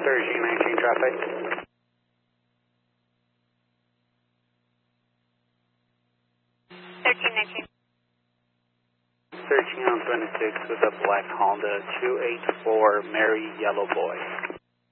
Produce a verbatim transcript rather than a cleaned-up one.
thirteen nineteen traffic. thirteen nineteen. thirteen on twenty-six with a black Honda two eight four Mary Yellow Boy.